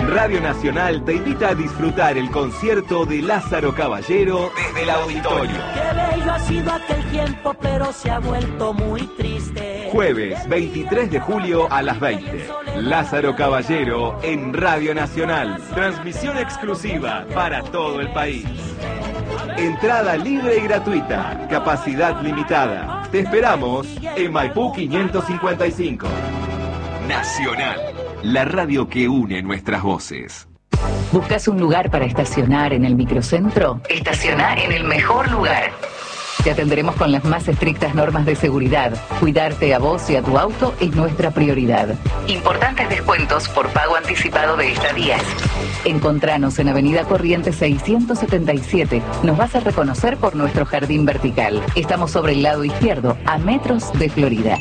Radio Nacional te invita a disfrutar el concierto de Lázaro Caballero desde el auditorio. Qué bello ha sido aquel tiempo, pero se ha vuelto muy triste. Jueves 23 de julio a las 20. Lázaro Caballero en Radio Nacional. Transmisión exclusiva para todo el país. Entrada libre y gratuita. Capacidad limitada. Te esperamos en Maipú 555. Nacional. La radio que une nuestras voces. ¿Buscas un lugar para estacionar en el microcentro? Estaciona en el mejor lugar. Te atenderemos con las más estrictas normas de seguridad. Cuidarte a vos y a tu auto es nuestra prioridad. Importantes descuentos por pago anticipado de estadías. Encontranos en Avenida Corrientes 677. Nos vas a reconocer por nuestro jardín vertical. Estamos sobre el lado izquierdo, a metros de Florida.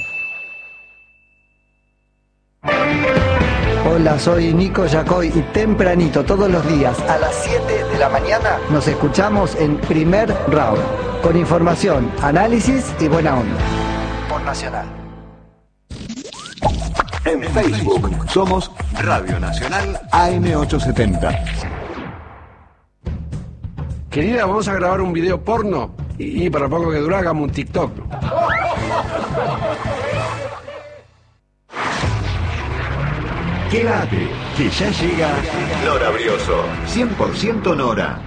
Hola, soy Nico Yacoy y tempranito todos los días a las 7 de la mañana nos escuchamos en Primer Round, con información, análisis y buena onda. Por Nacional. En Facebook somos Radio Nacional AM870. Querida, vamos a grabar un video porno y para poco que dure hagamos un TikTok. Quédate, que ya llega Nora Brioso, 100% Nora.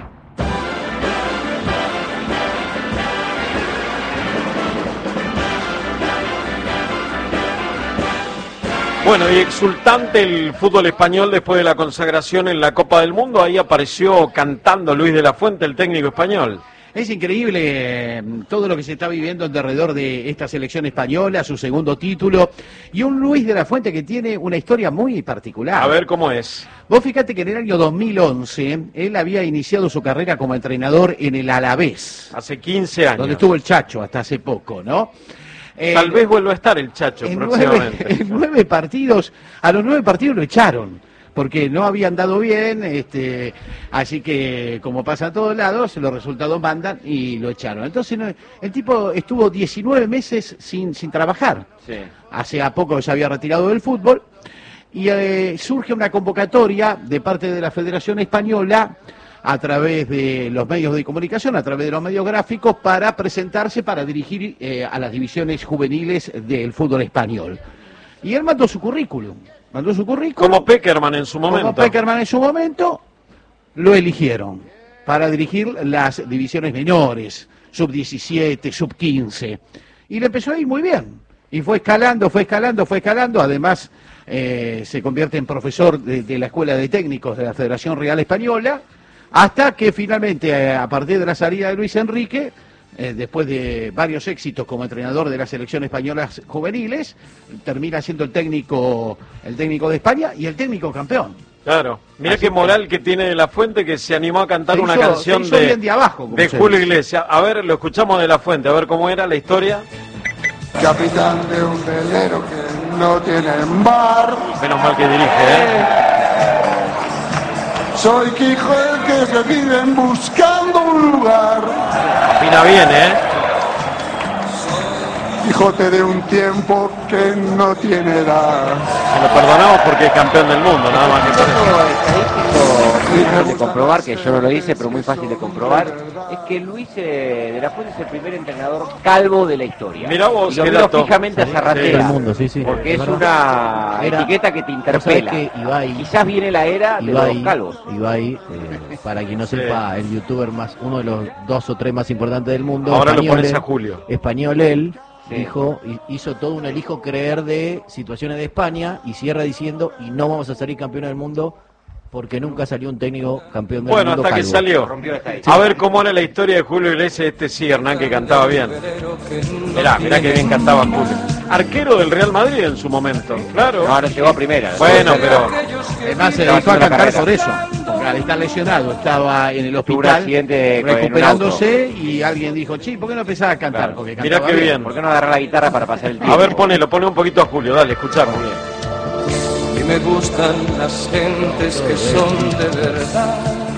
Bueno, y exultante el fútbol español después de la consagración en la Copa del Mundo. Ahí apareció cantando Luis de la Fuente, el técnico español. Es increíble todo lo que se está viviendo alrededor de esta selección española, su segundo título, y un Luis de la Fuente que tiene una historia muy particular. A ver cómo es. Vos fíjate que en el año 2011 él había iniciado su carrera como entrenador en el Alavés. Hace 15 años. Donde estuvo el Chacho hasta hace poco, ¿no? Tal vez vuelva a estar el Chacho próximamente. En 9 partidos, a los 9 partidos lo echaron. Porque no habían dado bien, así que como pasa a todos lados, los resultados mandan y lo echaron. Entonces el tipo estuvo 19 meses sin trabajar. Sí. Hace a poco se había retirado del fútbol y surge una convocatoria de parte de la Federación Española a través de los medios de comunicación, a través de los medios gráficos, para presentarse para dirigir a las divisiones juveniles del fútbol español. Y él mandó su currículum. Como Peckerman en su momento. Lo eligieron para dirigir las divisiones menores, sub-17, sub-15. Y le empezó a ir muy bien. Y fue escalando. Además, se convierte en profesor de la Escuela de Técnicos de la Federación Real Española, hasta que finalmente, a partir de la salida de Luis Enrique, después de varios éxitos como entrenador de la selección española juveniles, termina siendo el técnico de España y el técnico campeón. Claro, mirá qué moral que tiene de la Fuente, que se animó a cantar una canción de Julio Iglesias. A ver, lo escuchamos de la Fuente, a ver cómo era la historia. Capitán de un velero que no tiene mar. Menos mal que dirige, Soy Quijo el que se viven buscando un lugar. Opina bien, Quijote de un tiempo que no tiene edad. Se lo perdonamos porque es campeón del mundo, nada más que por eso. Muy fácil de comprobar, que yo no lo hice, pero muy fácil de comprobar, es que Luis de la Fuente es el primer entrenador calvo de la historia. Mirá vos, y lo miro fijamente a Zarratea, porque es una etiqueta que te interpela. Que Ibai, quizás viene la era de los calvos. Ibai, para quien no sepa, el youtuber uno de los 2 o 3 más importantes del mundo. Ahora lo pones a Julio. Español él. Hizo todo un elijo creer de situaciones de España y cierra diciendo, y no vamos a salir campeones del mundo porque nunca salió un técnico campeón del mundo. Bueno, hasta calvo. Que salió. A ver cómo era la historia de Julio Iglesias, sí, Hernán, que cantaba bien. Mirá que bien cantaba Julio. Arquero del Real Madrid en su momento, claro. No, ahora llegó a primera. Bueno, pero... Además se dedicó a cantar por eso. Porque al estar lesionado, estaba en el hospital recuperándose y alguien dijo, ¿por qué no empezás a cantar? Claro. Mirá qué bien. ¿Por qué no agarrar la guitarra para pasar el tiempo? A ver, pone un poquito a Julio, dale, escuchamos bien. Y me gustan las gentes que son de verdad.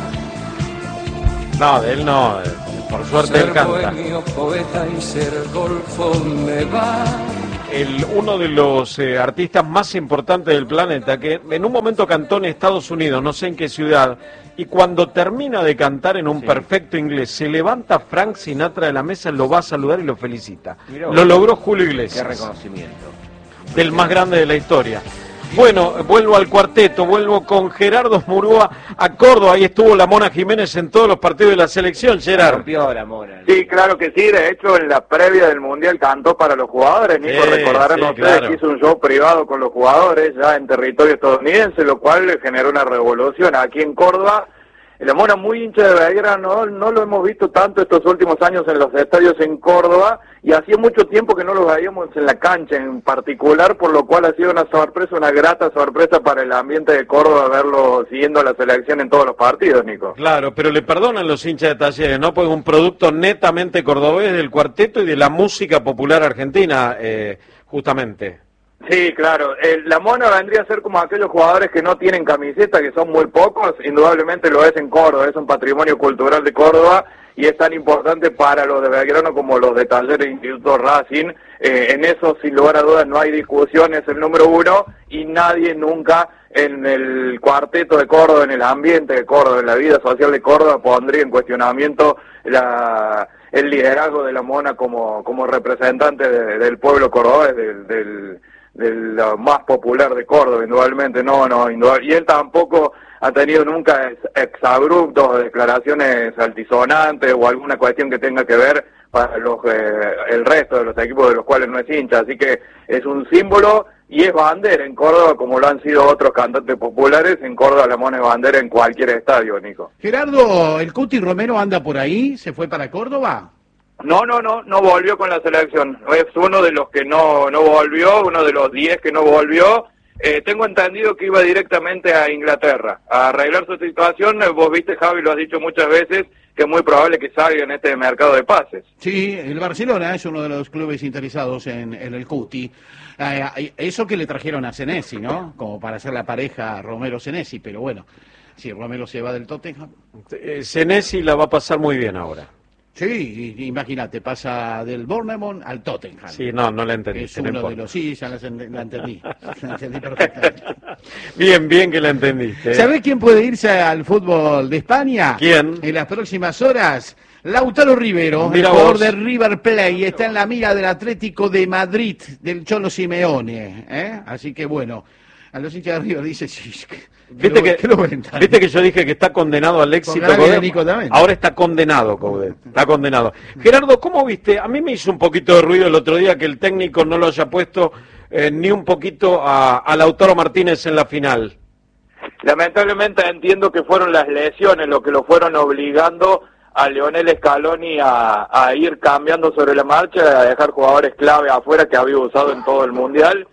No, de él no, por suerte él canta. Ser bohemio, poeta y ser golfo me va. uno de los artistas más importantes del planeta, que en un momento cantó en Estados Unidos, no sé en qué ciudad, y cuando termina de cantar en un perfecto inglés, se levanta Frank Sinatra de la mesa, lo va a saludar y lo felicita. Lo logró Julio Iglesias. Qué reconocimiento. Del más grande de la historia. Bueno, vuelvo al cuarteto, vuelvo con Gerardo Murúa a Córdoba. Ahí estuvo la Mona Jiménez en todos los partidos de la selección, Gerardo. Rompió la Mona. Sí, claro que sí. De hecho, en la previa del Mundial cantó para los jugadores. Nico, recordarán ustedes que hizo un show privado con los jugadores ya en territorio estadounidense, lo cual le generó una revolución aquí en Córdoba. La Mona muy hincha de Belgrano, no lo hemos visto tanto estos últimos años en los estadios en Córdoba, y hacía mucho tiempo que no los veíamos en la cancha en particular, por lo cual ha sido una sorpresa, una grata sorpresa para el ambiente de Córdoba verlo siguiendo a la selección en todos los partidos, Nico. Claro, pero le perdonan los hinchas de Talleres, ¿no? Pues un producto netamente cordobés del cuarteto y de la música popular argentina, justamente. Sí, claro. La Mona vendría a ser como aquellos jugadores que no tienen camiseta, que son muy pocos. Indudablemente lo es en Córdoba, es un patrimonio cultural de Córdoba y es tan importante para los de Belgrano como los de Talleres e Instituto Racing. En eso, sin lugar a dudas, no hay discusión, es el número uno y nadie nunca en el cuarteto de Córdoba, en el ambiente de Córdoba, en la vida social de Córdoba, pondría en cuestionamiento el liderazgo de la Mona como representante del pueblo cordobés, del más popular de Córdoba, indudablemente, indudablemente. Y él tampoco ha tenido nunca exabruptos o declaraciones altisonantes o alguna cuestión que tenga que ver para el resto de los equipos de los cuales no es hincha, así que es un símbolo y es bandera en Córdoba como lo han sido otros cantantes populares. En Córdoba la Mona es bandera en cualquier estadio, Nico. Gerardo, ¿el Cuti Romero anda por ahí? ¿Se fue para Córdoba? No volvió con la selección. Es uno de los que no volvió, uno de los 10 que no volvió. Tengo entendido que iba directamente a Inglaterra a arreglar su situación. Vos viste, Javi, lo has dicho muchas veces, que es muy probable que salga en este mercado de pases. Sí, el Barcelona es uno de los clubes interesados en el Cuti. Eso que le trajeron a Senesi, ¿no? Como para hacer la pareja Romero-Senesi, pero bueno, si Romero se va del Tottenham. Senesi la va a pasar muy bien ahora. Sí, imagínate, pasa del Bournemouth al Tottenham. Sí, no la entendí. Es uno de los... Sí, ya la entendí. La entendí perfectamente. Bien que la entendiste. ¿Sabés quién puede irse al fútbol de España? ¿Quién? En las próximas horas, Lautaro Rivero, Mira el jugador vos. de River Plate, está en la mira del Atlético de Madrid, del Cholo Simeone. Así que bueno, a los hinchas de River dice... ¿Viste que yo dije que está condenado al éxito? Ahora está condenado, Coudet. Está condenado. Gerardo, ¿cómo viste? A mí me hizo un poquito de ruido el otro día que el técnico no lo haya puesto ni un poquito a Lautaro Martínez en la final. Lamentablemente entiendo que fueron las lesiones lo que lo fueron obligando a Lionel Scaloni a ir cambiando sobre la marcha, a dejar jugadores clave afuera que había usado en todo el Mundial.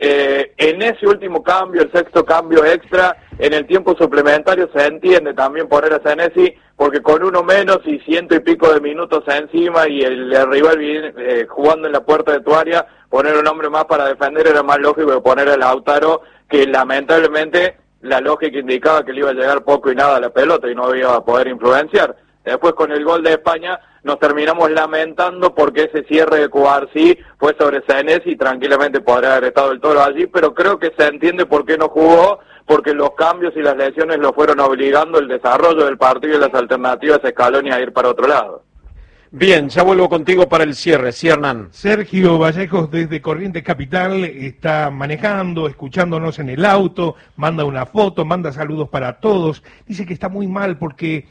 En ese último cambio, el sexto cambio extra, en el tiempo suplementario se entiende también poner a Senesi, porque con uno menos y 100 y pico de minutos encima y el rival viene, jugando en la puerta de tu área, poner un hombre más para defender era más lógico que poner a Lautaro, que lamentablemente la lógica indicaba que le iba a llegar poco y nada a la pelota y no iba a poder influenciar. Después con el gol de España nos terminamos lamentando porque ese cierre de Cubarsí fue sobre Senesi y tranquilamente podría haber estado el Toro allí, pero creo que se entiende por qué no jugó, porque los cambios y las lesiones lo fueron obligando el desarrollo del partido y las alternativas a Scaloni a ir para otro lado. Bien, ya vuelvo contigo para el cierre. Sí, Hernán. Sergio Vallejos desde Corrientes Capital está manejando, escuchándonos en el auto, manda una foto, manda saludos para todos. Dice que está muy mal porque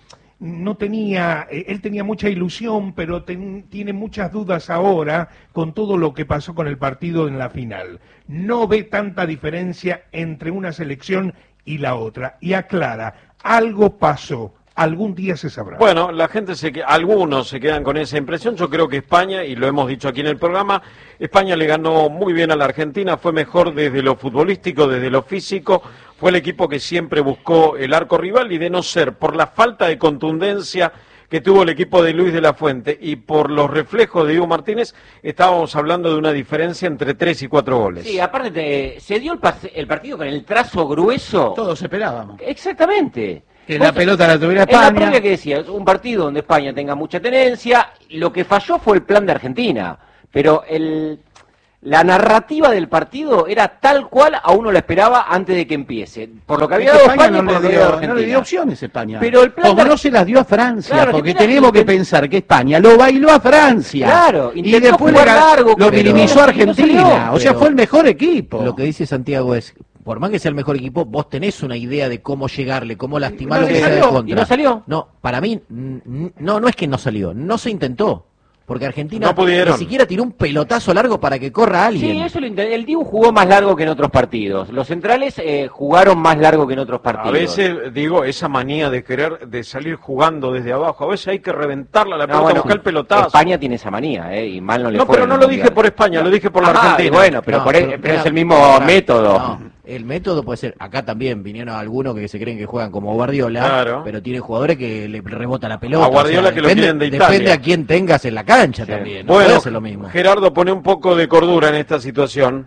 él tenía mucha ilusión, pero tiene muchas dudas ahora con todo lo que pasó con el partido en la final. No ve tanta diferencia entre una selección y la otra. Y aclara, algo pasó. Algún día se sabrá. Bueno, la gente algunos se quedan con esa impresión. Yo creo que España, y lo hemos dicho aquí en el programa, España le ganó muy bien a la Argentina, fue mejor desde lo futbolístico, desde lo físico, fue el equipo que siempre buscó el arco rival y de no ser por la falta de contundencia que tuvo el equipo de Luis de la Fuente y por los reflejos de Diego Martínez, estábamos hablando de una diferencia entre 3 y 4 goles. Sí, aparte se dio el partido con el trazo grueso. Todos esperábamos. Exactamente. Que la pelota la tuviera España. En la previa que decía, un partido donde España tenga mucha tenencia, lo que falló fue el plan de Argentina, pero el la narrativa del partido era tal cual a uno la esperaba antes de que empiece. Por lo que había Es que dado España y por lo que había dado no le dio Argentina. opciones España. Pero el plan como no se las dio a Francia, Claro, porque Argentina tenemos que pensar que España lo bailó a Francia. Claro, y intentó después jugar largo, lo pero minimizó a no salió. Argentina. O sea, Pero fue el mejor equipo. Lo que dice Santiago es, por más que sea el mejor equipo, vos tenés una idea de cómo llegarle, cómo lastimarlo, No que sea de salió, contra. y no salió. No, para mí, no es que no salió, no se intentó. Porque Argentina No pudieron. ni siquiera tiró un pelotazo largo para que corra alguien. Sí, eso el Dibu jugó más largo que en otros partidos. Los centrales jugaron más largo que en otros partidos. A veces, digo, esa manía de querer de salir jugando desde abajo, a veces hay que reventarla la pelota, buscar el pelotazo. España tiene esa manía, y mal no le No, fue. pero no lo dije por España, lo dije por la Argentina. Bueno, pero, No, pero es el mismo método. No, el método puede ser, acá también vinieron algunos que se creen que juegan como Guardiola, Claro. pero tienen jugadores que le rebota la pelota. A Guardiola que lo depende, quieren de Italia. depende a quién tengas en la cancha también, no Bueno, puede ser lo mismo. Gerardo, pone un poco de cordura en esta situación.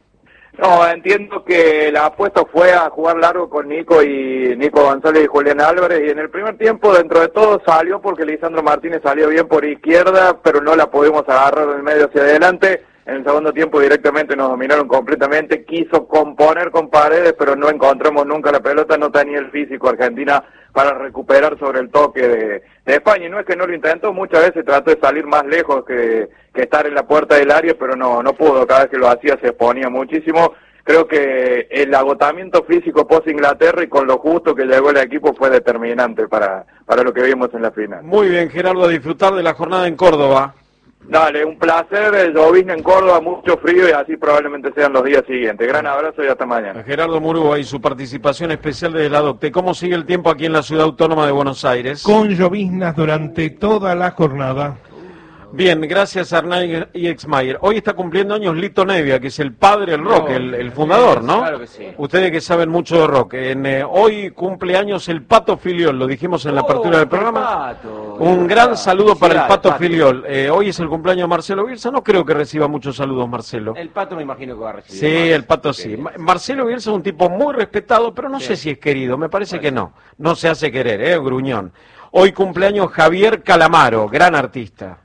No, entiendo que la apuesta fue a jugar largo con Nico González y Julián Álvarez, y en el primer tiempo, dentro de todo, salió porque Lisandro Martínez salió bien por izquierda, pero no la pudimos agarrar del medio hacia adelante. En el segundo tiempo directamente nos dominaron completamente, quiso componer con Paredes, pero no encontramos nunca la pelota, no tenía el físico Argentina para recuperar sobre el toque de España. Y no es que no lo intentó, muchas veces trató de salir más lejos que estar en la puerta del área, pero no pudo, cada vez que lo hacía se exponía muchísimo. Creo que el agotamiento físico post Inglaterra y con lo justo que llegó el equipo fue determinante para lo que vimos en la final. Muy bien, Gerardo, a disfrutar de la jornada en Córdoba. Dale, un placer, llovizna en Córdoba, mucho frío y así probablemente sean los días siguientes. Gran abrazo y hasta mañana. Gerardo Murúa y su participación especial desde la DOCTE. ¿Cómo sigue el tiempo aquí en la Ciudad Autónoma de Buenos Aires? Con lloviznas durante toda la jornada. Bien, gracias a Hernán y Exmayer. Hoy está cumpliendo años Lito Nevia, que es el padre del rock, el fundador, ¿no? Claro que sí. Ustedes que saben mucho de rock. Hoy cumple años el Pato Filiol, lo dijimos en la apertura del programa. Un gran saludo para el Pato Filiol. Hoy es el cumpleaños de Marcelo Bielsa, no creo que reciba muchos saludos Marcelo. El Pato me imagino que va a recibir. Sí, el Pato sí. Marcelo Bielsa es un tipo muy respetado, pero no sé si es querido, me parece que no. No se hace querer, gruñón. Hoy cumpleaños Javier Calamaro, gran artista.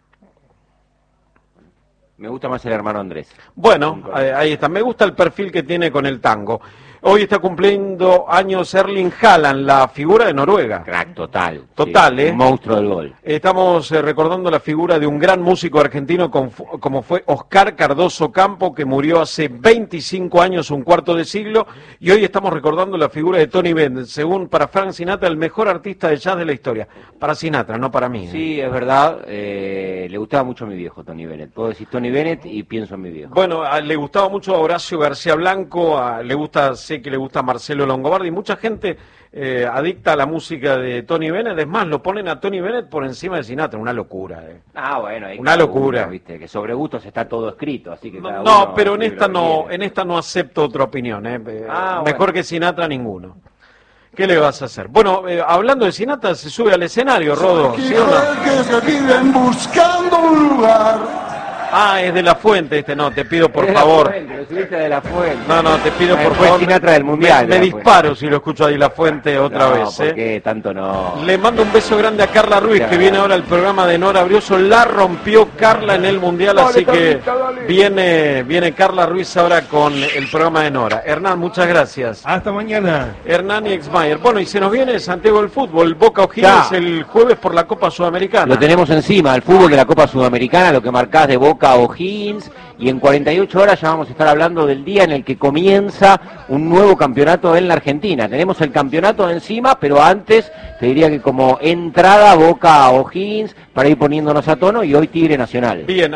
Me gusta más el hermano Andrés. Bueno, ahí está. Me gusta el perfil que tiene con el tango. Hoy está cumpliendo años Erling Haaland, la figura de Noruega. Crack, total. Total, sí, un monstruo del gol. Estamos recordando la figura de un gran músico argentino como fue Oscar Cardoso Campo, que murió hace 25 años, un cuarto de siglo, y hoy estamos recordando la figura de Tony Bennett, según para Frank Sinatra, el mejor artista de jazz de la historia. Para Sinatra, no para mí. Sí, es verdad. Le gustaba mucho a mi viejo, Tony Bennett. Puedo decir Tony Bennett y pienso en mi viejo. Bueno, le gustaba mucho a Horacio García Blanco, sé que le gusta a Marcelo Longobardi, mucha gente adicta a la música de Tony Bennett, es más, lo ponen a Tony Bennett por encima de Sinatra, una locura. Bueno, una locura. Uno, ¿viste? Que sobre gustos está todo escrito, así que no, pero en esta no acepto otra opinión, mejor que Sinatra ninguno. ¿Qué le vas a hacer? Bueno, hablando de Sinatra, se sube al escenario, Rodo, ¿sí o no? Que se viven buscando un lugar. Es de La Fuente no, te pido por favor. Lo subiste de La Fuente. No, te pido por fue favor. Sinatra del Mundial. Me disparo si lo escucho a Di La Fuente otra vez. ¿Por qué? Tanto no. Le mando un beso grande a Carla Ruiz, que viene ahora al programa de Nora Brioso. La rompió Carla en el Mundial, así que viene Carla Ruiz ahora con el programa de Nora. Hernán, muchas gracias. Hasta mañana. Hernán y Exmayer. Bueno, y se nos viene Santiago del fútbol. Boca O'Higgins el jueves por la Copa Sudamericana. Lo tenemos encima, el fútbol de la Copa Sudamericana, lo que marcás de Boca O'Higgins, y en 48 horas ya vamos a estar hablando del día en el que comienza un nuevo campeonato en la Argentina. Tenemos el campeonato encima, pero antes te diría que como entrada Boca O'Higgins para ir poniéndonos a tono, y hoy Tigre Nacional. Bien,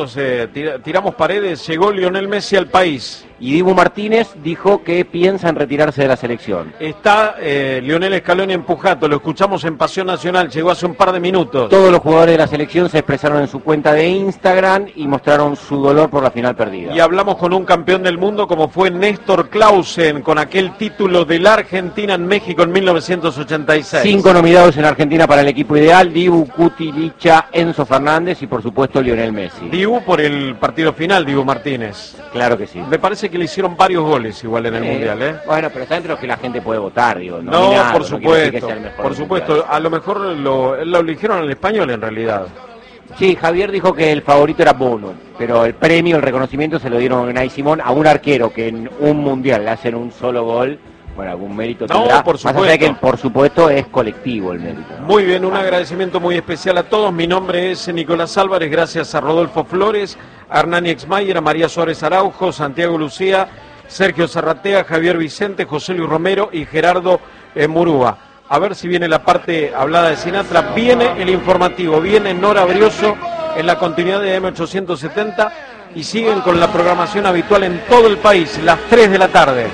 tiramos paredes, llegó Lionel Messi al país. Y Dibu Martínez dijo que piensa en retirarse de la selección. Está Lionel Scaloni en Pujato, lo escuchamos en Pasión Nacional, llegó hace un par de minutos. Todos los jugadores de la selección se expresaron en su cuenta de Instagram y mostraron su dolor por la final perdida. Y hablamos con un campeón del mundo como fue Néstor Clausen, con aquel título de la Argentina en México en 1986. 5 nominados en Argentina para el equipo ideal: Dibu, Cuti, Licha, Enzo Fernández y por supuesto Lionel Messi. Dibu por el partido final, Dibu Martínez. Claro que sí. Me parece que le hicieron varios goles igual en el Mundial, Bueno, pero está entre los que la gente puede votar, digo. No, por supuesto, a lo mejor lo eligieron al español en realidad. Sí, Javier dijo que el favorito era Bono, pero el premio, el reconocimiento se lo dieron a Unai Simón, a un arquero que en un mundial le hacen un solo gol. Bueno, algún mérito tendrá. No, por supuesto. Más allá de que, por supuesto, es colectivo el mérito, ¿no? Muy bien, un agradecimiento muy especial a todos. Mi nombre es Nicolás Álvarez, gracias a Rodolfo Flores, a Hernani Exmayer, a María Suárez Araujo, Santiago Lucía, Sergio Zarratea, Javier Vicente, José Luis Romero y Gerardo Murúa. A ver si viene la parte hablada de Sinatra. Viene el informativo, viene Nora Brioso en la continuidad de M870 y siguen con la programación habitual en todo el país, las 3 de la tarde.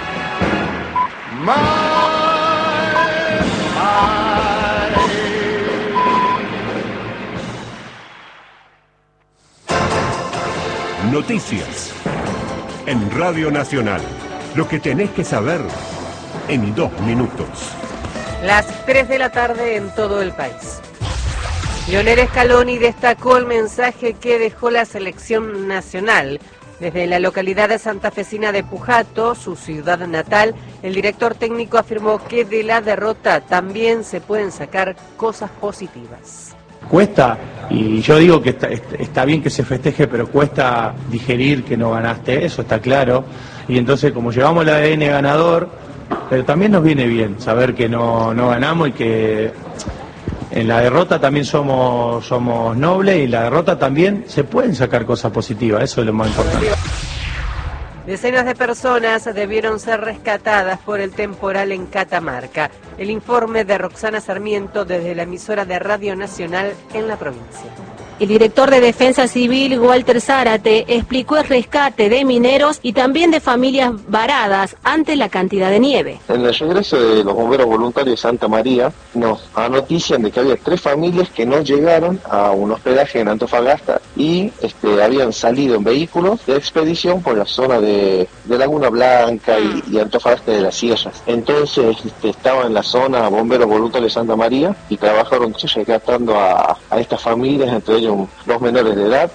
Noticias en Radio Nacional. Lo que tenés que saber en 2 minutos. Las 3 de la tarde en todo el país. Lionel Scaloni destacó el mensaje que dejó la selección nacional. Desde la localidad santafesina de Pujato, su ciudad natal, el director técnico afirmó que de la derrota también se pueden sacar cosas positivas. Cuesta, y yo digo que está bien que se festeje, pero cuesta digerir que no ganaste, eso está claro. Y entonces, como llevamos el ADN ganador, pero también nos viene bien saber que no ganamos y que en la derrota también somos nobles, y en la derrota también se pueden sacar cosas positivas, eso es lo más importante. Decenas de personas debieron ser rescatadas por el temporal en Catamarca. El informe de Roxana Sarmiento desde la emisora de Radio Nacional en la provincia. El director de Defensa Civil, Walter Zárate, explicó el rescate de mineros y también de familias varadas ante la cantidad de nieve. En el regreso de los bomberos voluntarios de Santa María, nos anotician de que había 3 familias que no llegaron a un hospedaje en Antofagasta y habían salido en vehículos de expedición por la zona de Laguna Blanca y Antofagasta de las Sierras. Entonces estaban en la zona bomberos voluntarios de Santa María y trabajaron rescatando a estas familias, entre ellos 2 menores de edad.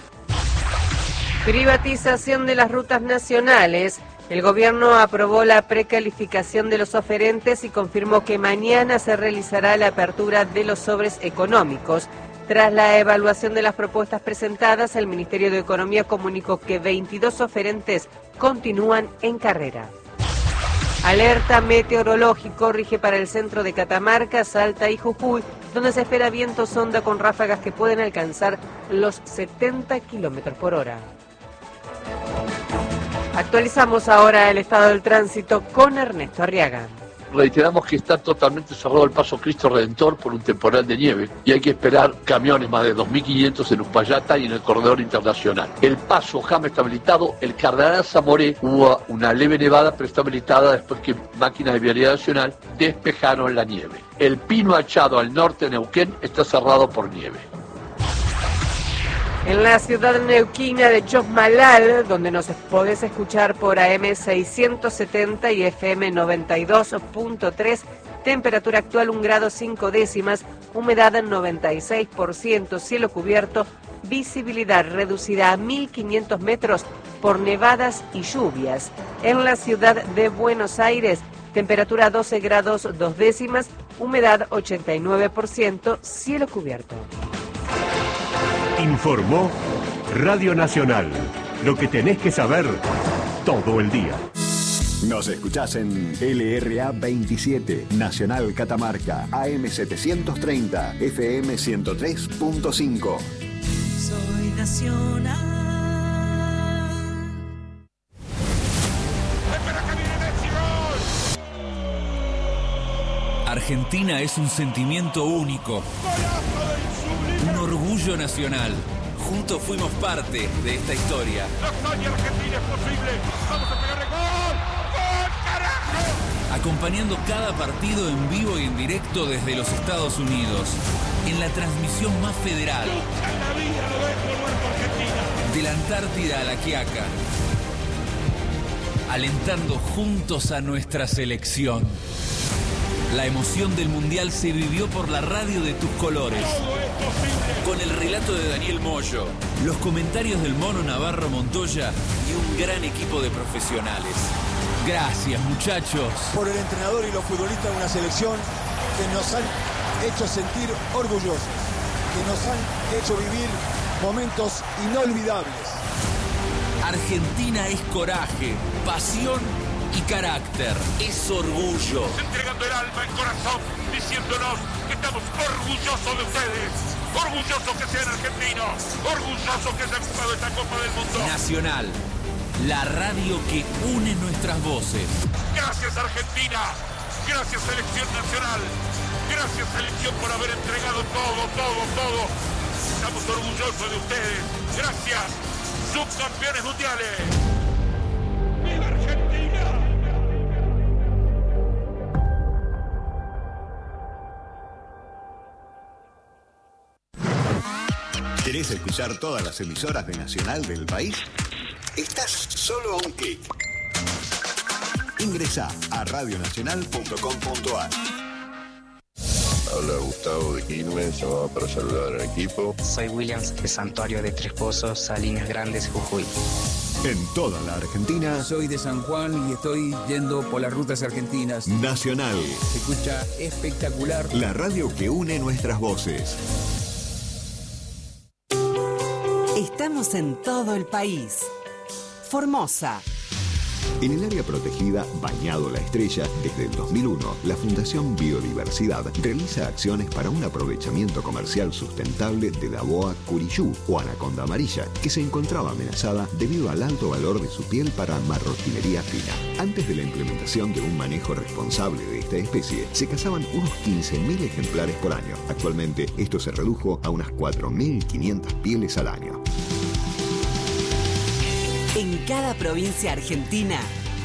Privatización de las rutas nacionales. El gobierno aprobó la precalificación de los oferentes y confirmó que mañana se realizará la apertura de los sobres económicos. Tras la evaluación de las propuestas presentadas, el Ministerio de Economía comunicó que 22 oferentes continúan en carrera. Alerta meteorológico rige para el centro de Catamarca, Salta y Jujuy, donde se espera viento sonda con ráfagas que pueden alcanzar los 70 kilómetros por hora. Actualizamos ahora el estado del tránsito con Ernesto Arriaga. Reiteramos que está totalmente cerrado el paso Cristo Redentor por un temporal de nieve y hay que esperar camiones más de 2.500 en Uspallata y en el corredor internacional. El paso Jama está habilitado, el Cardenal Zamoré hubo una leve nevada pero está habilitada después que máquinas de vialidad nacional despejaron la nieve. El Pino Achado al norte de Neuquén está cerrado por nieve. En la ciudad neuquina de Chosmalal, donde nos podés escuchar por AM 670 y FM 92.3, temperatura actual 1 grado 5 décimas, humedad en 96%, cielo cubierto, visibilidad reducida a 1.500 metros por nevadas y lluvias. En la ciudad de Buenos Aires, temperatura 12 grados 2 décimas, humedad 89%, cielo cubierto. Informó Radio Nacional. Lo que tenés que saber todo el día. Nos escuchás en LRA 27, Nacional Catamarca, AM 730, FM 103.5. Soy nacional. Argentina es un sentimiento único. Un orgullo nacional. Juntos fuimos parte de esta historia. La hazaña argentina es posible. Vamos a pegarle gol. ¡Gol, carajo! Acompañando cada partido en vivo y en directo desde los Estados Unidos. En la transmisión más federal. Nunca en la vida lo dejo volver por Argentina. De la Antártida a la Quiaca. Alentando juntos a nuestra selección. La emoción del Mundial se vivió por la radio de tus colores. Con el relato de Daniel Moyo, los comentarios del Mono Navarro Montoya y un gran equipo de profesionales. Gracias, muchachos. Por el entrenador y los futbolistas de una selección que nos han hecho sentir orgullosos. que nos han hecho vivir momentos inolvidables. Argentina es coraje, pasión y carácter. Es orgullo. Entregando el alma, el corazón, diciéndonos que estamos orgullosos de ustedes. Orgullosos que sean argentinos. Orgullosos que se han jugado esta Copa del Mundo. Nacional, la radio que une nuestras voces. Gracias, Argentina. Gracias, Selección Nacional. Gracias, Selección, por haber entregado todo. Estamos orgullosos de ustedes. Gracias, subcampeones mundiales. ¡Viva Argentina! ¿Querés escuchar todas las emisoras de Nacional del país? Estás solo a un clic. Ingresá a radionacional.com.ar. Habla Gustavo de Quilmes, llamaba para saludar al equipo. Soy Williams de Santuario de Tres Pozos, Salinas Grandes, Jujuy. En toda la Argentina. Soy de San Juan y estoy yendo por las rutas argentinas. Nacional. Se escucha espectacular. La radio que une nuestras voces. Estamos en todo el país. Formosa. En el área protegida Bañado La Estrella, desde el 2001, la Fundación Biodiversidad realiza acciones para un aprovechamiento comercial sustentable de la boa curiyú o anaconda amarilla, que se encontraba amenazada debido al alto valor de su piel para marroquinería fina. Antes de la implementación de un manejo responsable de esta especie, se cazaban unos 15.000 ejemplares por año. Actualmente, esto se redujo a unas 4.500 pieles al año. En cada provincia argentina,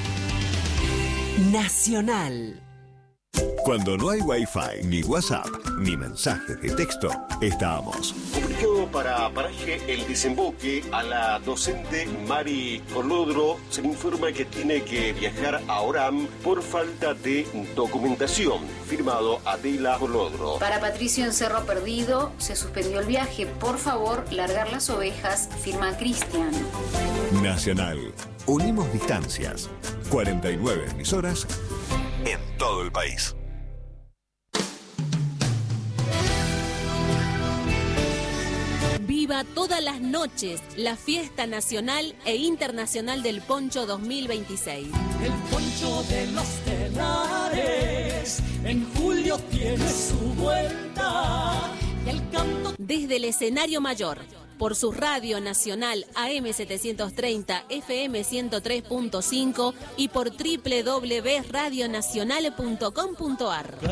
Nacional. Cuando no hay Wi-Fi, ni WhatsApp, ni mensajes de texto, estamos. Comunicado para Paraje El Desemboque, a la docente Mari Colodro se le informa que tiene que viajar a Orán por falta de documentación. Firmado Adela Colodro. Para Patricio en Cerro Perdido se suspendió el viaje. Por favor, largar las ovejas. Firma Cristian. Nacional. Unimos distancias. 49 emisoras en todo el país. Viva todas las noches la fiesta nacional e internacional del Poncho 2026. El Poncho de los Telares en julio tiene su vuelta y el canto desde el escenario mayor, por su radio nacional AM 730 FM 103.5 y por www.radionacional.com.ar.